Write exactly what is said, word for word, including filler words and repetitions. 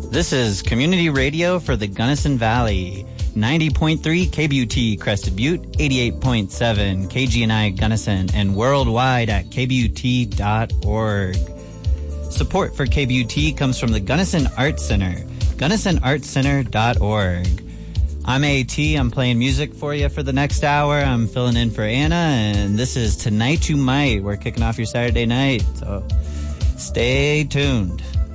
This is Community Radio for the Gunnison Valley. ninety point three K B U T Crested Butte, eighty-eight point seven K G N I Gunnison, and worldwide at K B U T dot org. Support for K B U T comes from the Gunnison Arts Center, Gunnison Arts Center dot org. I'm A T. I'm playing music for you for the next hour. I'm filling in for Anna, and this is Tonight You Might. We're kicking off your Saturday night, so stay tuned.